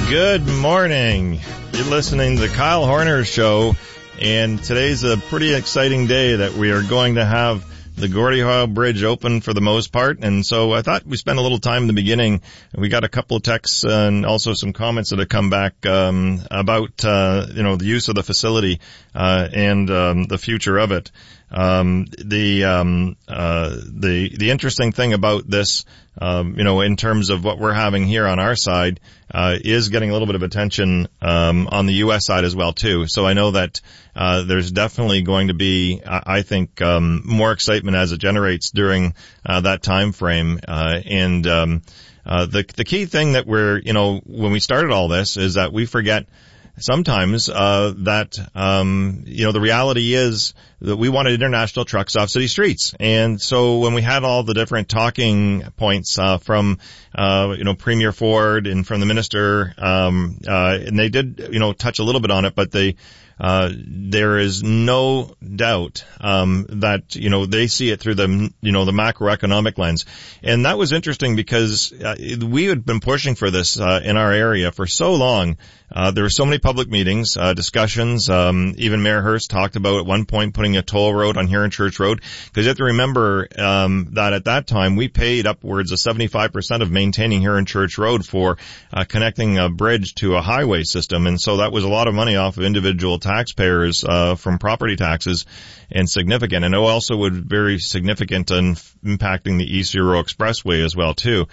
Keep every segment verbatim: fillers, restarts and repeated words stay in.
Good morning. You're listening to the Kyle Horner Show, and today's a pretty exciting day that we are going to have the Gordie Howe Bridge open for the most part. And so I thought we spend a little time in the beginning. We got a couple of texts and also some comments that have come back um, about uh, you know the use of the facility uh, and um, the future of it. Um, the um, uh, the the interesting thing about this, um, you know, in terms of what we're having here on our side, uh, is getting a little bit of attention um, on the U S side as well too. So I know that uh, there's definitely going to be, I think, um, more excitement as it generates during uh, that time frame. Uh, and um, uh, the the key thing that we're, you know, when we started all this is that we forget sometimes uh that um you know the reality is that we wanted international trucks off city streets. And so when we had all the different talking points uh from uh you know Premier Ford and from the minister, um uh and they did you know touch a little bit on it, but they uh there is no doubt um that you know they see it through the you know the macroeconomic lens. And that was interesting because uh, we had been pushing for this uh, in our area for so long. Uh, there were so many public meetings, uh, discussions. Um, even Mayor Hearst talked about at one point putting a toll road on Huron Church Road, because you have to remember um, that at that time we paid upwards of seventy-five percent of maintaining Huron Church Road for uh, connecting a bridge to a highway system, and so that was a lot of money off of individual taxpayers uh, from property taxes, and significant. And it also would be very significant in f- impacting the East Euro Expressway as well too.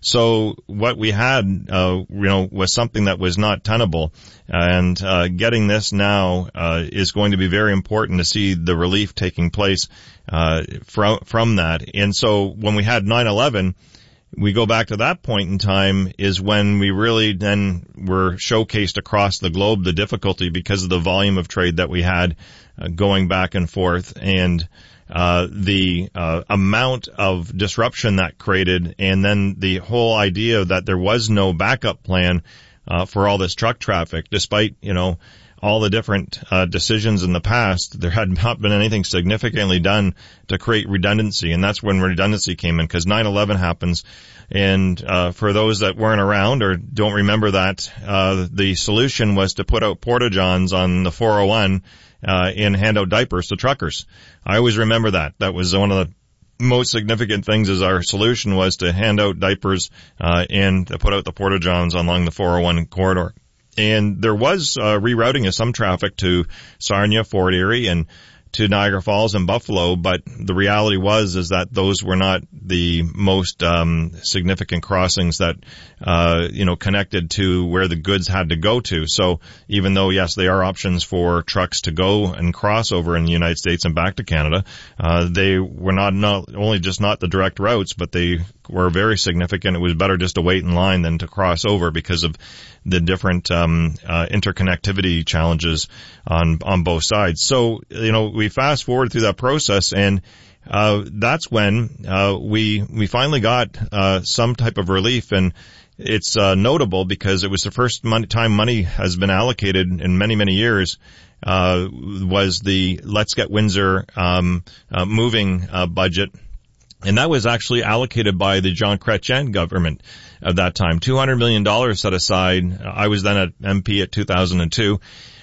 So what we had, uh, you know, was something that was not tenable, and uh, getting this now uh, is going to be very important to see the relief taking place uh, from from that. And so when we had nine eleven, we go back to that point in time is when we really then were showcased across the globe the difficulty because of the volume of trade that we had uh, going back and forth, and Uh, the uh, amount of disruption that created, and then the whole idea that there was no backup plan uh, for all this truck traffic, despite, you know, all the different uh, decisions in the past. There had not been anything significantly done to create redundancy, and that's when redundancy came in, because nine eleven happens. And uh, for those that weren't around or don't remember that, uh, the solution was to put out porta-johns on the four oh one Uh, and hand out diapers to truckers. I always remember that. That was one of the most significant things, is our solution was to hand out diapers uh, and to put out the porta-johns along the four oh one corridor. And there was uh, rerouting of some traffic to Sarnia, Fort Erie, and to Niagara Falls and Buffalo, but the reality was is that those were not the most um significant crossings that uh you know connected to where the goods had to go to. So even though, yes, they are options for trucks to go and cross over in the United States and back to Canada, uh they were not not only just not the direct routes, but they were very significant. It was better just to wait in line than to cross over because of the different um uh interconnectivity challenges on on both sides. So, you know, we fast forward through that process, and uh that's when uh we we finally got uh some type of relief. And it's uh notable because it was the first mon- time money has been allocated in many many years, uh was the Let's Get Windsor um uh, moving uh budget. And that was actually allocated by the Jean Chrétien government at that time. two hundred million dollars set aside. I was then at M P at two thousand two.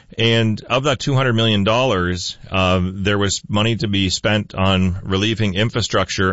And of that two hundred million dollars, uh, there was money to be spent on relieving infrastructure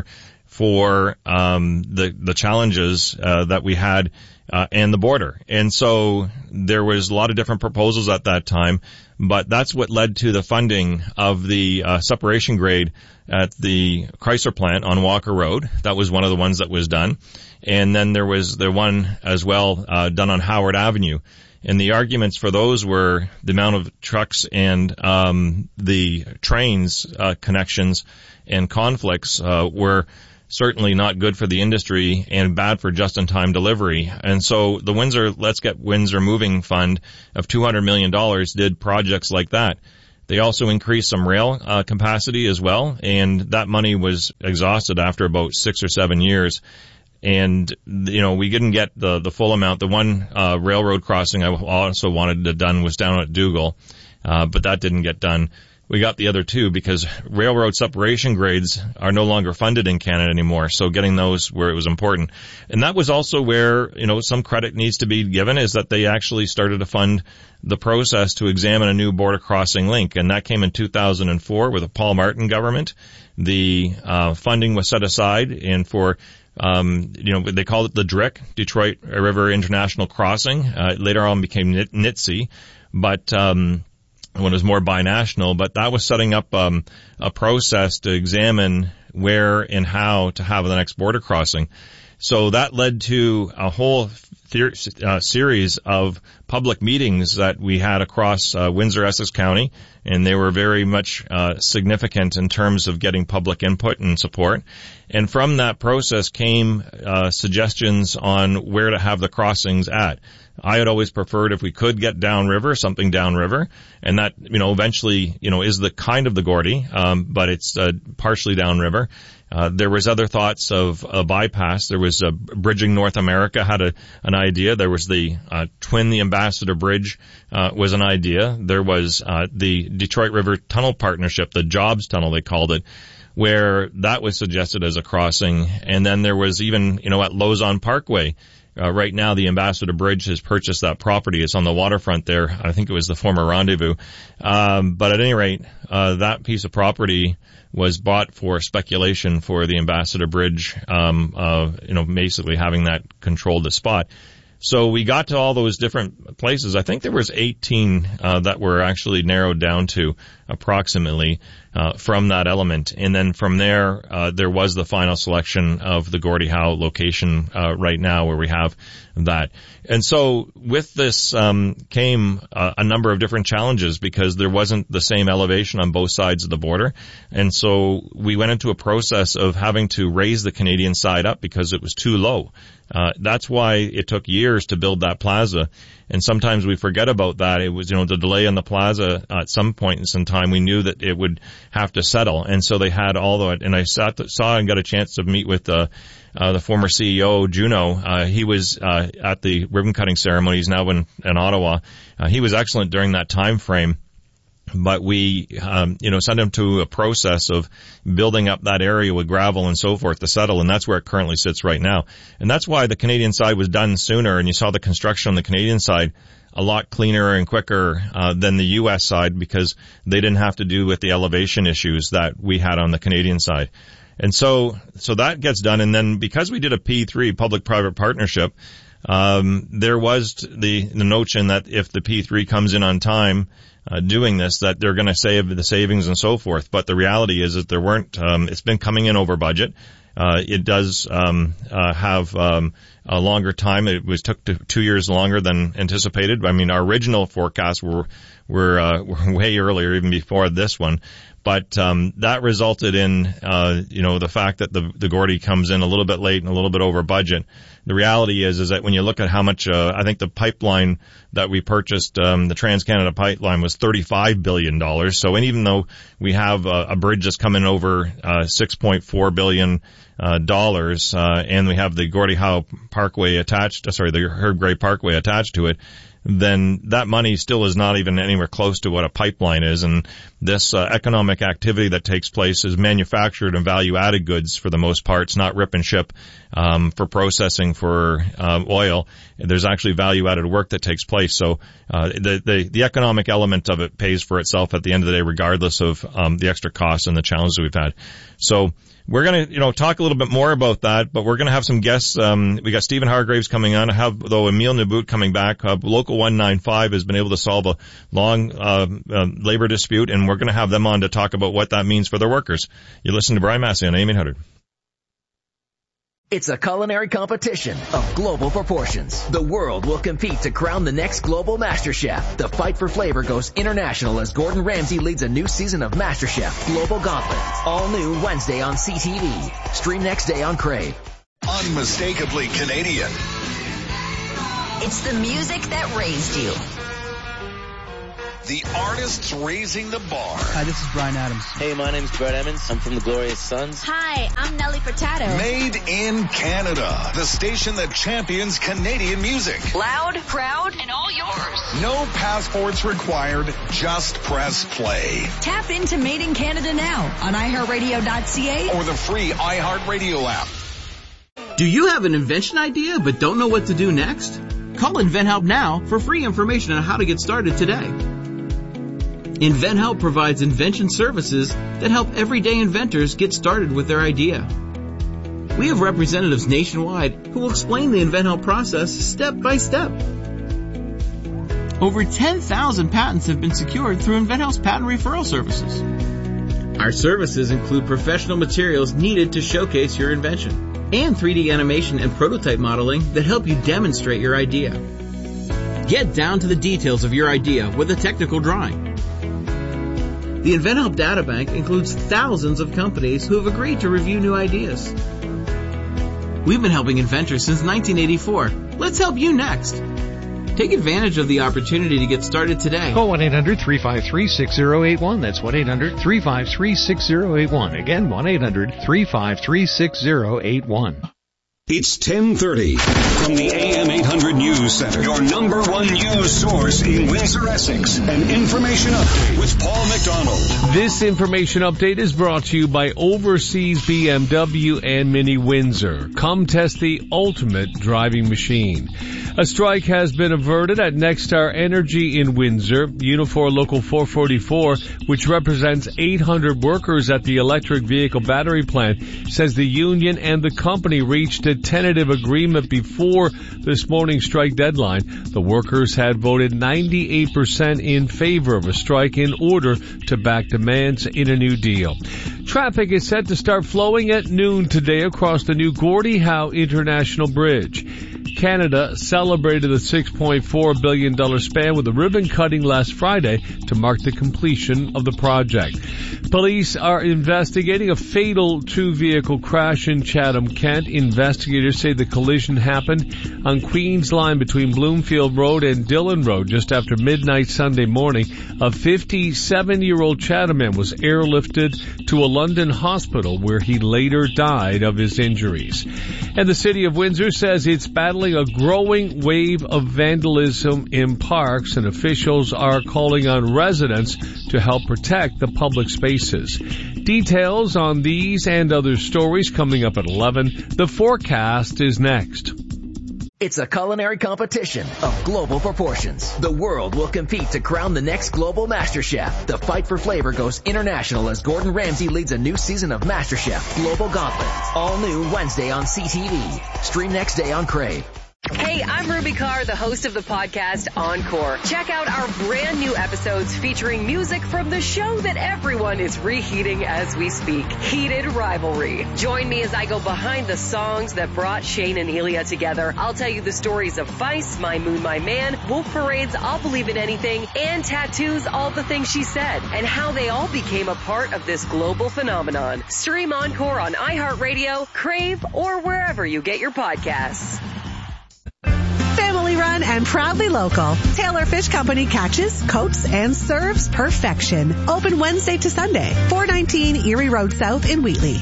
for um, the, the challenges uh, that we had uh, and the border. And so there was a lot of different proposals at that time, but that's what led to the funding of the uh, separation grade at the Chrysler plant on Walker Road. That was one of the ones that was done. And then there was the one as well uh, done on Howard Avenue. And the arguments for those were the amount of trucks and um the trains uh, connections and conflicts uh, were certainly not good for the industry and bad for just-in-time delivery. And so the Windsor Let's Get Windsor Moving Fund of two hundred million dollars did projects like that. They also increased some rail uh, capacity as well, and that money was exhausted after about six or seven years. And, you know, we didn't get the, the full amount. The one uh, railroad crossing I also wanted to done was down at Dougal, uh, but that didn't get done. we got the other two because railroad separation grades are no longer funded in Canada anymore. So getting those where it was important. And that was also where, you know, some credit needs to be given, is that they actually started to fund the process to examine a new border crossing link. And that came in two thousand four with the Paul Martin government. The uh, funding was set aside, and for Um, you know, they called it the D R I C, Detroit River International Crossing. Uh, later on became N I T S I, but, um, when it was more binational, but that was setting up, um, a process to examine where and how to have the next border crossing. So that led to a whole theory, uh, series of public meetings that we had across uh, Windsor, Essex County, and they were very much uh, significant in terms of getting public input and support. And from that process came uh, suggestions on where to have the crossings at. I had always preferred, if we could get downriver, something downriver, and that, you know, eventually, you know, is the kind of the Gordy, um, but it's uh, partially downriver. Uh, there was other thoughts of a bypass. There was a Bridging North America had a, an idea. There was the uh, Twin the Ambassador Bridge uh, was an idea. There was uh, the Detroit River Tunnel Partnership, the Jobs Tunnel they called it, where that was suggested as a crossing. And then there was even, you know, at Lauson Parkway. Uh, right now, the Ambassador Bridge has purchased that property. It's on the waterfront there. I think it was the former Rendezvous. Um, but at any rate, uh, that piece of property was bought for speculation for the Ambassador Bridge, um, uh, you know, basically having that controlled the spot. So we got to all those different places. I think there was eighteen uh, that were actually narrowed down to approximately uh, from that element. And then from there, uh, there was the final selection of the Gordie Howe location uh, right now where we have that. And so with this um, came uh, a number of different challenges because there wasn't the same elevation on both sides of the border. And so we went into a process of having to raise the Canadian side up because it was too low. Uh, that's why it took years to build that plaza. And sometimes we forget about that. It was, you know, the delay on the plaza uh, at some point in some time, we knew that it would have to settle. And so they had all the, and I sat, saw and got a chance to meet with, uh, uh, the former C E O, Juno. Uh, he was, uh, at the ribbon cutting ceremony. He's now in, in Ottawa. Uh, he was excellent during that time frame. But we, um, you know, sent him to a process of building up that area with gravel and so forth to settle, and that's where it currently sits right now. And that's why the Canadian side was done sooner, and you saw the construction on the Canadian side a lot cleaner and quicker uh, than the U S side because they didn't have to do with the elevation issues that we had on the Canadian side. And so, so that gets done, and then because we did a P three, public-private partnership, um, there was the, the notion that if the P three comes in on time, Uh, doing this, that they're going to save the savings and so forth. But the reality is that there weren't, um, it's been coming in over budget. Uh, it does, um, uh, have, um, a longer time. It was took to two years longer than anticipated. I mean, our original forecasts were, were, uh, were way earlier, even before this one. But, um, that resulted in, uh, you know, the fact that the, the Gordie comes in a little bit late and a little bit over budget. The reality is, is that when you look at how much, uh, I think the pipeline that we purchased, um, the Trans-Canada pipeline was thirty-five billion dollars. So, and even though we have a, a bridge that's coming over, uh, six point four billion, uh, dollars, uh, and we have the Gordie Howe Parkway attached, uh, sorry, the Herb Gray Parkway attached to it, then that money still is not even anywhere close to what a pipeline is. And this uh, economic activity that takes place is manufactured and value-added goods for the most part. It's not rip and ship um, for processing for uh, oil. There's actually value-added work that takes place. So uh, the, the the economic element of it pays for itself at the end of the day, regardless of um, the extra costs and the challenges we've had. So we're going to, you know, talk a little bit more about that, but we're going to have some guests. Um, we got Stephen Hargraves coming on. I have, though, Emile Nabout coming back. Uh, Local one ninety-five has been able to solve a long uh, uh, labor dispute, and we're going to have them on to talk about what that means for their workers. You listen to Brian Massey on A M eight hundred. It's a culinary competition of global proportions. The world will compete to crown the next global master chef. The fight for flavor goes international as Gordon Ramsay leads a new season of MasterChef Global Gauntlet. All new Wednesday on C T V. Stream next day on Crave. Unmistakably Canadian. It's the music that raised you. The artists raising the bar. Hi, this is Bryan Adams. Hey, my name's Brett Emmons. I'm from the Glorious Sons. Hi, I'm Nelly Furtado. Made in Canada. The station that champions Canadian music. Loud, proud, and all yours. No passports required. Just press play. Tap into Made in Canada now on i heart radio dot c a Or the free iHeartRadio app. Do you have an invention idea but don't know what to do next? Call InventHelp now for free information on how to get started today. InventHelp provides invention services that help everyday inventors get started with their idea. We have representatives nationwide who will explain the InventHelp process step by step. Over ten thousand patents have been secured through InventHelp's patent referral services. Our services include professional materials needed to showcase your invention and three D animation and prototype modeling that help you demonstrate your idea. Get down to the details of your idea with a technical drawing. The InventHelp Databank includes thousands of companies who have agreed to review new ideas. We've been helping inventors since nineteen eighty-four. Let's help you next. Take advantage of the opportunity to get started today. Call one eight hundred three five three six zero eight one. That's one eight hundred three five three six zero eight one. Again, one eight hundred three five three six zero eight one. It's ten thirty from the A M eight hundred News Center, your number one news source in Windsor, Essex. An information update with Paul McDonald. This information update is brought to you by Overseas B M W and Mini Windsor. Come test the ultimate driving machine. A strike has been averted at Nexstar Energy in Windsor. Unifor Local four forty-four, which represents eight hundred workers at the electric vehicle battery plant, says the union and the company reached a tentative agreement before this morning's strike deadline. The workers had voted ninety-eight percent in favor of a strike in order to back demands in a new deal. Traffic is set to start flowing at noon today across the new Gordie Howe International Bridge. Canada celebrated the six point four billion dollars span with a ribbon cutting last Friday to mark the completion of the project. Police are investigating a fatal two-vehicle crash in Chatham, Kent. Investigators say the collision happened on Queens Line between Bloomfield Road and Dillon Road just after midnight Sunday morning. A fifty-seven-year-old Chatham man was airlifted to a London hospital where he later died of his injuries. And the city of Windsor says it's battling a growing wave of vandalism in parks, and officials are calling on residents to help protect the public spaces. Details on these and other stories coming up at eleven. The forecast is next. It's a culinary competition of global proportions. The world will compete to crown the next global master chef. The fight for flavor goes international as Gordon Ramsay leads a new season of MasterChef Global Gauntlet. All new Wednesday on C T V. Stream next day on Crave. Hey, I'm Ruby Carr, the host of the podcast Encore. Check out our brand new episodes featuring music from the show that everyone is reheating as we speak, Heated Rivalry. Join me as I go behind the songs that brought Shane and Elia together. I'll tell you the stories of Vice, My Moon, My Man, Wolf Parade's I'll Believe in Anything, and Tattoo's All the Things She Said, and how they all became a part of this global phenomenon. Stream Encore on iHeartRadio, Crave, or wherever you get your podcasts. Family run and proudly local. Taylor Fish Company catches, coats, and serves perfection. Open Wednesday to Sunday. four nineteen Erie Road South in Wheatley.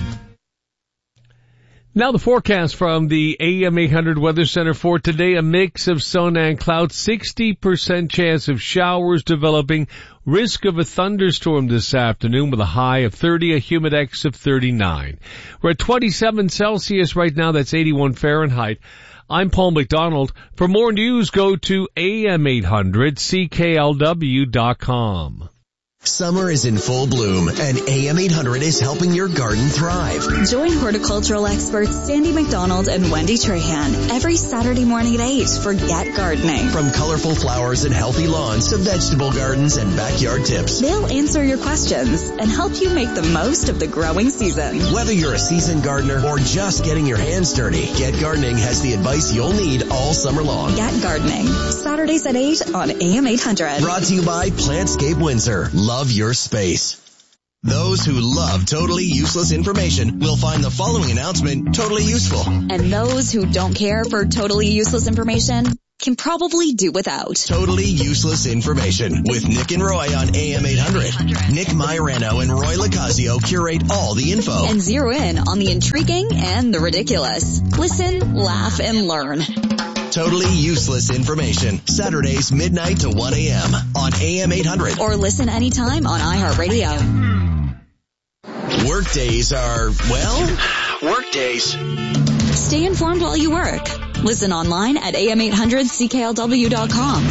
Now the forecast from the A M eight hundred Weather Center for today. A mix of sun and clouds. sixty percent chance of showers developing. Risk of a thunderstorm this afternoon with a high of thirty, a humidex of thirty-nine. We're at twenty-seven Celsius right now. That's eighty-one Fahrenheit. I'm Paul McDonald. For more news, go to A M eight hundred C K L W dot com. Summer is in full bloom, and A M eight hundred is helping your garden thrive. Join horticultural experts Sandy McDonald and Wendy Trahan every Saturday morning at eight for Get Gardening. From colorful flowers and healthy lawns to vegetable gardens and backyard tips. They'll answer your questions and help you make the most of the growing season. Whether you're a seasoned gardener or just getting your hands dirty, Get Gardening has the advice you'll need all summer long. Get Gardening, Saturdays at eight on A M eight hundred. Brought to you by Plantscape Windsor. Love your space. Those who love totally useless information will find the following announcement totally useful. And those who don't care for totally useless information can probably do without. Totally useless information with Nick and Roy on A M eight hundred. Nick Mairano and Roy Lacazio curate all the info and zero in on the intriguing and the ridiculous. Listen, laugh, and learn. Totally useless information. Saturdays midnight to one a.m. on A M eight hundred. Or listen anytime on iHeartRadio. Workdays are, well, workdays. Stay informed while you work. Listen online at A M eight hundred C K L W dot com.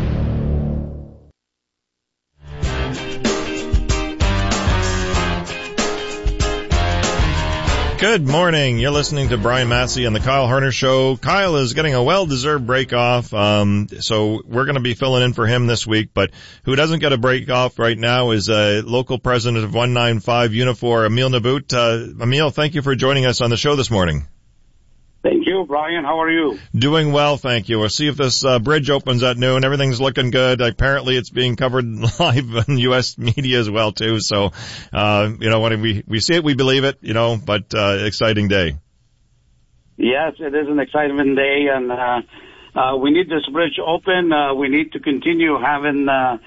Good morning. You're listening to Brian Massey on the Kyle Horner Show. Kyle is getting a well-deserved break off, um, so we're going to be filling in for him this week. But who doesn't get a break off right now is uh, local president of one ninety-five Unifor, Emil Nabut. Uh, Emil, thank you for joining us on the show this morning. Thank you, Brian. How are you? Doing well, thank you. We'll see if this uh, bridge opens at noon. Everything's looking good. Apparently, it's being covered live in U S media as well, too. So, uh, you know, when we we see it, we believe it. You know, but uh, exciting day. Yes, it is an exciting day, and uh, uh, we need this bridge open. Uh, we need to continue having uh,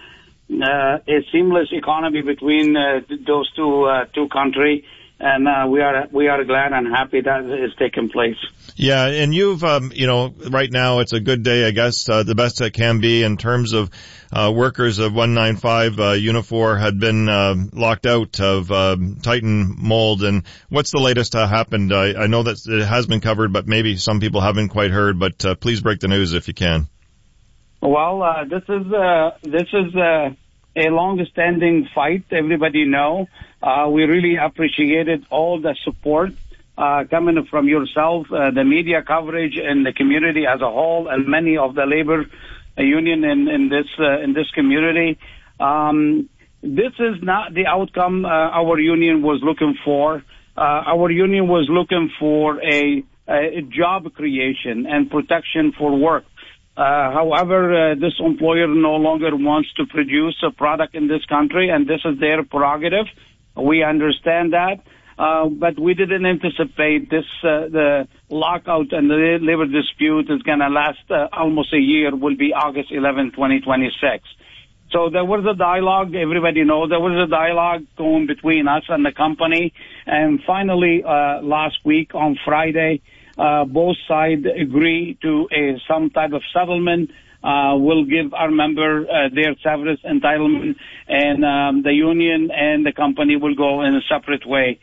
uh, a seamless economy between uh, those two uh, two countries. And uh, we are we are glad and happy that it's taking place. Yeah, and you've um, you know, right now it's a good day, I guess, uh, the best it can be in terms of uh, workers of one ninety-five uh, Unifor had been uh, locked out of uh, Titan mold. And what's the latest uh, happened? I, I know that it has been covered, but maybe some people haven't quite heard. But uh, please break the news if you can. Well, uh, this is uh, this is uh, a long-standing fight. Everybody know. Uh, we really appreciated all the support uh, coming from yourself, uh, the media coverage, and the community as a whole, and many of the labor union in, in this uh, in this community. Um, this is not the outcome uh, our union was looking for. Uh, our union was looking for a, a job creation and protection for work. Uh, however, uh, this employer no longer wants to produce a product in this country, and this is their prerogative. We understand that, uh, but we didn't anticipate this, uh, the lockout and the labor dispute is going to last uh, almost a year, will be August eleventh, twenty twenty-six. So there was a dialogue, everybody knows there was a dialogue going between us and the company, and finally, uh, last week on Friday, uh, both sides agree to a, some type of settlement. Uh, will give our member uh, their severance entitlement, and um, the union and the company will go in a separate way.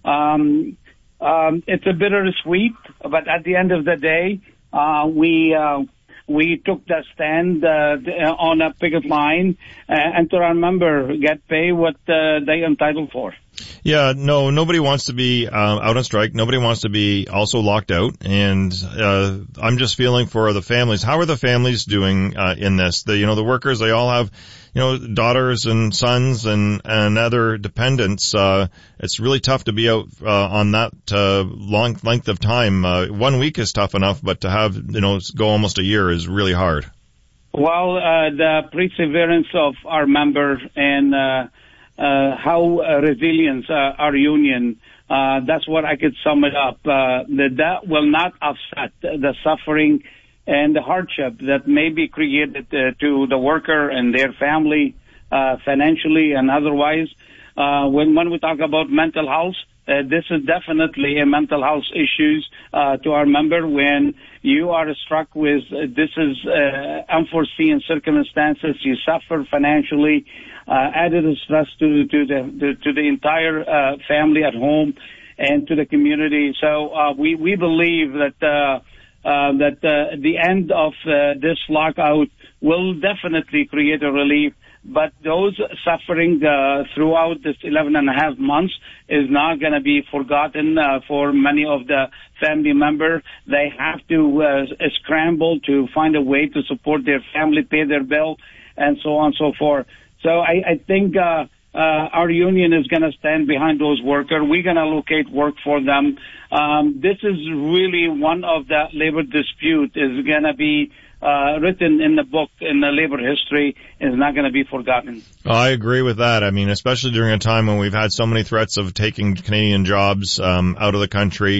Um, um, it's a bittersweet, but at the end of the day, uh, we uh, we took that stand uh, on a picket line, uh, and to our member get paid what uh, they entitled for. Yeah, no, nobody wants to be uh, out on strike. Nobody wants to be also locked out. And uh, I'm just feeling for the families. How are the families doing uh, in this? The, you know, the workers, they all have, you know, daughters and sons and, and other dependents. Uh, it's really tough to be out uh, on that uh, long length of time. Uh, one week is tough enough, but to have, you know, go almost a year is really hard. Well, uh, the perseverance of our member and uh Uh, how uh, resilient uh, our union, uh, that's what I could sum it up. Uh, that, that will not offset the suffering and the hardship that may be created uh, to the worker and their family, uh, financially and otherwise. Uh, when, when we talk about mental health, uh, this is definitely a mental health issues uh, to our member. When you are struck with uh, this is uh, unforeseen circumstances, you suffer financially, uh, added stress to to the, the to the entire uh, family at home and to the community. So uh, we we believe that uh, uh, that uh, the end of uh, this lockout will definitely create a relief. But those suffering uh, throughout this eleven and a half months is not going to be forgotten uh, for many of the family members. They have to uh, scramble to find a way to support their family, pay their bill, and so on and so forth. So I, I think uh, uh, our union is going to stand behind those workers. We're going to locate work for them. Um, this is really one of the labor dispute is going to be Uh, written in the book in the labor history, is not going to be forgotten. I agree with that. I mean, especially during a time when we've had so many threats of taking Canadian jobs um, out of the country.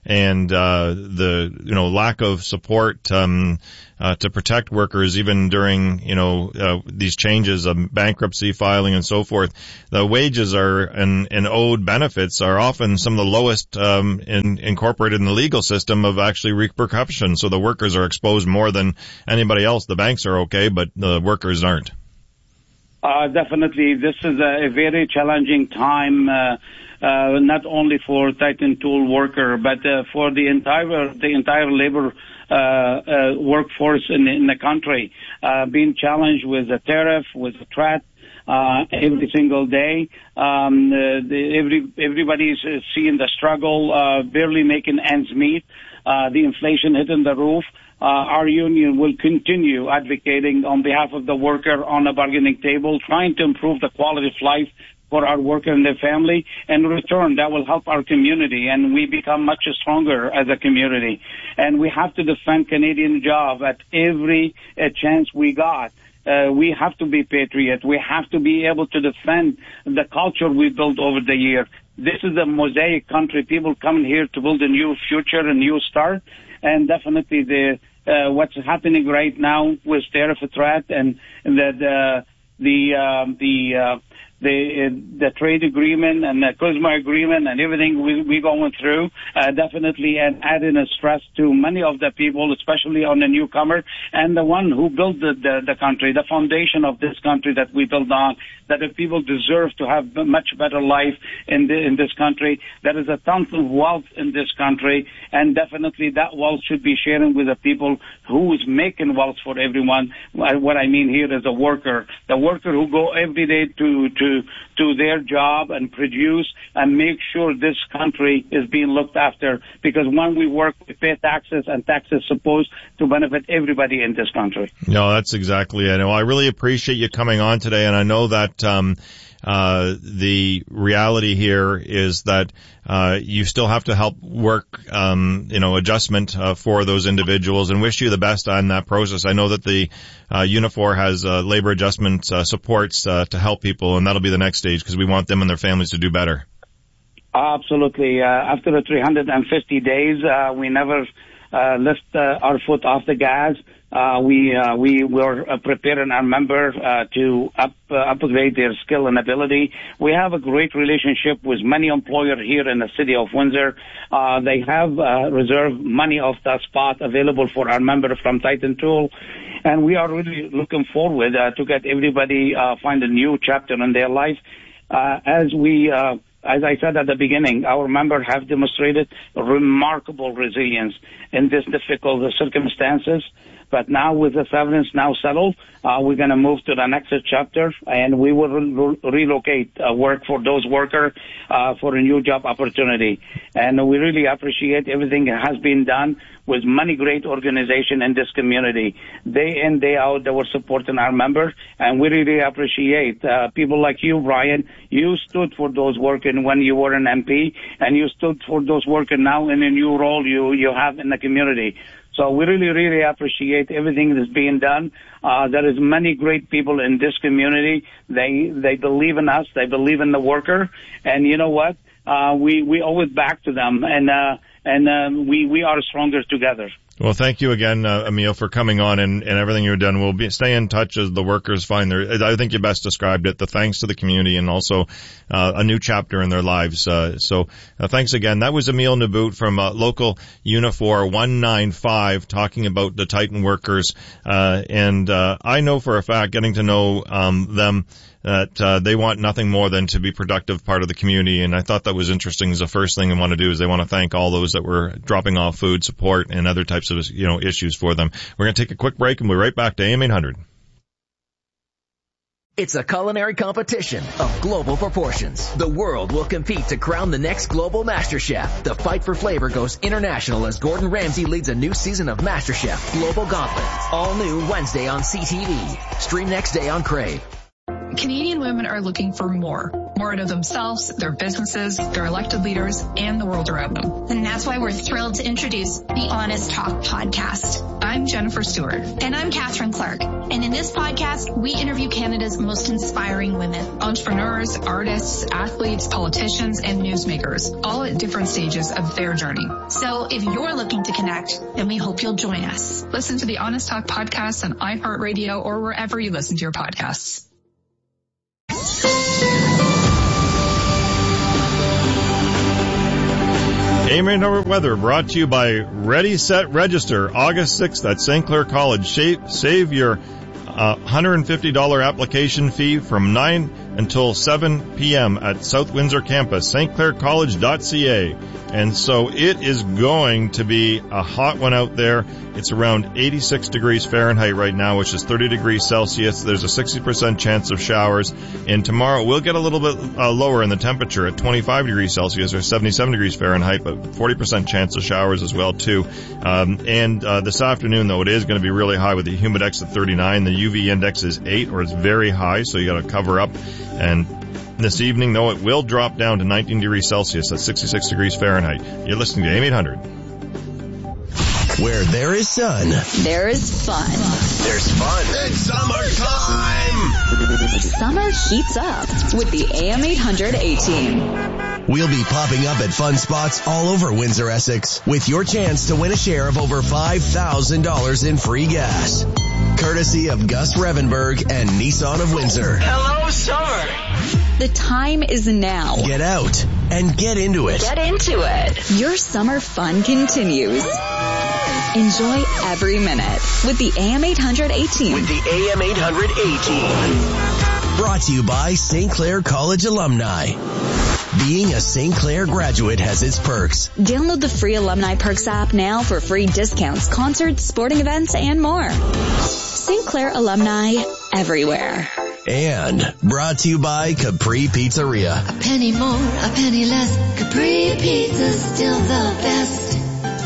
and uh, the you know lack of support um, uh, to protect workers, even during you know uh, these changes of bankruptcy filing and so forth. The wages are and, and owed benefits are often some of the lowest um, in, incorporated in the legal system of actually repercussions. So the workers are exposed more than anybody else. The banks are okay, but the workers aren't. Uh, definitely, this is a, a very challenging time. Uh, Uh, not only for Titan Tool worker, but uh, for the entire the entire labor uh, uh, workforce in, in the country, uh, being challenged with the tariff, with the threat uh, every single day. Um, the, the, every everybody is seeing the struggle, uh, barely making ends meet. Uh, the inflation hitting the roof. Uh, our union will continue advocating on behalf of the worker on the bargaining table, trying to improve the quality of life for our worker and their family. In return, that will help our community, and we become much stronger as a community. And we have to defend Canadian job at every uh, chance we got. Uh, we have to be patriot. We have to be able to defend the culture we built over the year. This is a mosaic country. People coming here to build a new future, a new start. And definitely the uh, what's happening right now with tariff threat and the the the um, the uh, the the trade agreement and the CUSMA agreement and everything we we going through uh, definitely and adding a stress to many of the people, especially on the newcomer and the one who built the, the the country, the foundation of this country that we built on. That the people deserve to have a much better life in the, in this country. There is a ton of wealth in this country, and definitely that wealth should be sharing with the people who is making wealth for everyone. What I mean here is a worker, the worker who go every day to to to their job and produce and make sure this country is being looked after. Because when we work, we pay taxes, and taxes supposed to benefit everybody in this country. No, that's exactly it. I really appreciate you coming on today, and I know that um uh the reality here is that uh you still have to help work um you know adjustment uh, for those individuals, and wish you the best on that process. I know that the uh Unifor has uh, labor adjustment uh, supports uh, to help people, and that'll be the next stage because we want them and their families to do better. Absolutely. Uh, after the three hundred fifty days, uh, we never uh, lift uh, our foot off the gas. Uh, we uh, we were uh, preparing our member uh, to up, uh, upgrade their skill and ability. We have a great relationship with many employers here in the city of Windsor. Uh, they have uh, reserved money of the spot available for our member from Titan Tool, and we are really looking forward uh, to get everybody uh, find a new chapter in their life. Uh, as we uh, As I said at the beginning, our members have demonstrated remarkable resilience in these difficult circumstances. But now with the severance now settled, uh, we're going to move to the next chapter, and we will re- relocate uh, work for those workers uh, for a new job opportunity. And we really appreciate everything that has been done with many great organizations in this community. Day in, day out, they were supporting our members, and we really appreciate uh, people like you, Brian. You stood for those working when you were an M P, and you stood for those working now in a new role you, you have in the community. So we really, really appreciate everything that's being done. Uh, there is many great people in this community. They, they believe in us. They believe in the worker. And you know what? Uh, we, we owe it back to them. And, uh, and, um, we, we are stronger together. Well, thank you again, uh, Emil, for coming on and, and everything you've done. We'll be, stay in touch as the workers find their, I think you best described it, the thanks to the community and also, uh, a new chapter in their lives. Uh, so, uh, thanks again. That was Emil Nabbout from, uh, local Unifor one ninety-five talking about the Titan workers. Uh, and, uh, I know for a fact, getting to know, um, them, that uh, they want nothing more than to be productive part of the community. And I thought that was interesting. As the first thing they want to do is they want to thank all those that were dropping off food support and other types of, you know, issues for them. We're going to take a quick break and we'll be right back to A M eight hundred. It's a culinary competition of global proportions. The world will compete to crown the next global master chef. The fight for flavor goes international as Gordon Ramsay leads a new season of MasterChef Global Gauntlet. All new Wednesday on C T V. Stream next day on Crave. Canadian women are looking for more. More word of themselves, their businesses, their elected leaders, and the world around them. And that's why we're thrilled to introduce the Honest Talk podcast. I'm Jennifer Stewart. And I'm Catherine Clark. And in this podcast, we interview Canada's most inspiring women. Entrepreneurs, artists, athletes, politicians, and newsmakers, all at different stages of their journey. So if you're looking to connect, then we hope you'll join us. Listen to the Honest Talk podcast on iHeartRadio or wherever you listen to your podcasts. A M eight hundred weather brought to you by Ready, Set, Register. August sixth at Saint Clair College. Save, save your uh, one hundred fifty dollars application fee from nine until seven p.m. at South Windsor campus, s t clair college dot c a. And so it is going to be a hot one out there. It's around eighty-six degrees Fahrenheit right now, which is thirty degrees Celsius. There's a sixty percent chance of showers. And tomorrow we'll get a little bit uh, lower in the temperature at twenty-five degrees Celsius or seventy-seven degrees Fahrenheit, but forty percent chance of showers as well too. Um, and uh, this afternoon though, it is going to be really high with the humidex at thirty-nine. The U V index is eight, or it's very high, so you got to cover up. And this evening, though, it will drop down to nineteen degrees Celsius at sixty-six degrees Fahrenheit. You're listening to A M eight hundred. Where there is sun, there is fun. There's fun. It's summertime. Summer heats up with the A M eight hundred A-Team. We'll be popping up at fun spots all over Windsor, Essex, with your chance to win a share of over five thousand dollars in free gas. Courtesy of Gus Revenberg and Nissan of Windsor. Hello, summer. The time is now. Get out and get into it. Get into it. Your summer fun continues. Enjoy every minute with the A M eight hundred A-Team. With the A M eight hundred A-Team. Brought to you by Saint Clair College alumni. Being a Saint Clair graduate has its perks. Download the free Alumni Perks app now for free discounts, concerts, sporting events, and more. Saint Clair alumni everywhere. And brought to you by Capri Pizzeria. A penny more, a penny less. Capri Pizza's still the best.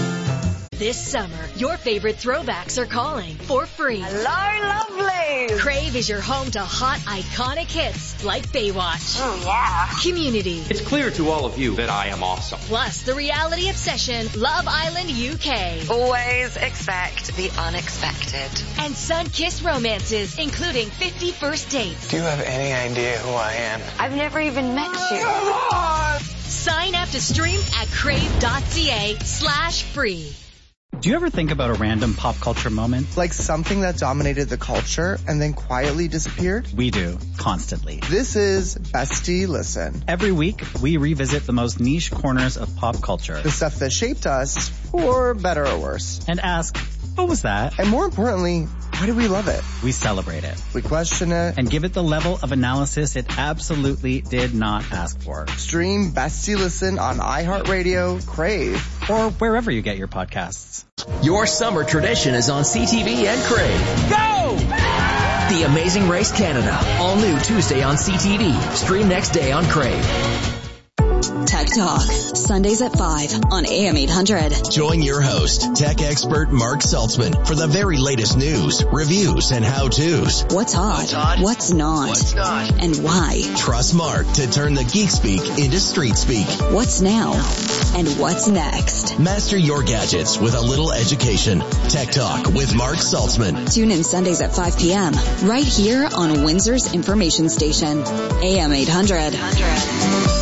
This summer, your favorite throwbacks are calling for free. Hello, lovely! Crave is your home to hot, iconic hits like Baywatch. Oh, yeah. Community. It's clear to all of you that I am awesome. Plus, the reality obsession, Love Island U K. Always expect the unexpected. And sun-kissed romances, including fifty First Dates. Do you have any idea who I am? I've never even met you. Sign up to stream at crave.ca slash free. Do you ever think about a random pop culture moment? Like something that dominated the culture and then quietly disappeared? We do, constantly. This is Bestie Listen. Every week, we revisit the most niche corners of pop culture. The stuff that shaped us, for better or worse. And ask, what was that? And more importantly, why do we love it? We celebrate it. We question it. And give it the level of analysis it absolutely did not ask for. Stream Bestie Listen on iHeartRadio, Crave, or wherever you get your podcasts. Your summer tradition is on C T V and Crave. Go! The Amazing Race Canada. All new Tuesday on C T V. Stream next day on Crave. Tech Talk, Sundays at five on A M eight hundred. Join your host, tech expert Mark Saltzman, for the very latest news, reviews, and how-tos. What's hot? What's, hot? What's not? What's not? And why? Trust Mark to turn the geek speak into street speak. What's now? And what's next? Master your gadgets with a little education. Tech Talk with Mark Saltzman. Tune in Sundays at five p.m. right here on Windsor's information station, A M eight hundred.